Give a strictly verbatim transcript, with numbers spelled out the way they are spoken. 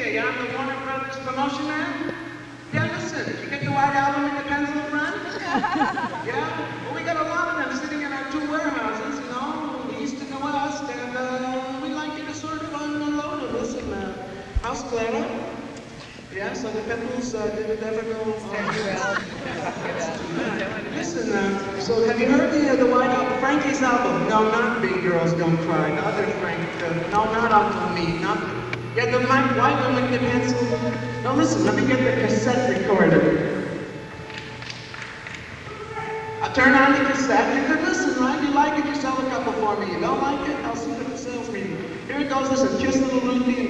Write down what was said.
Yeah, I'm the Warner Brothers promotion man. Yeah, listen, did you get the White Album in the pencil run? Yeah? Well, we got a lot of them sitting in our two warehouses, you know, the east and the west, and uh, we'd like you to sort of unload them. Listen, uh, how's Clara? Yeah, so the Peppers, uh, did it ever go? Oh. Listen, uh, so have you heard the, uh, the White Album, Frankie's album? No, not Big Girls Don't Cry, the other Frank, uh, no, not Uncle Me, not the, yeah, the Mike White one with the pencil. No, listen, let me get the cassette recorder. I'll turn on the cassette, you could listen, right? You like it, you sell a couple for me. You don't like it, I'll see you at the sales meeting. Here it goes, listen, Kiss Little Ruthie.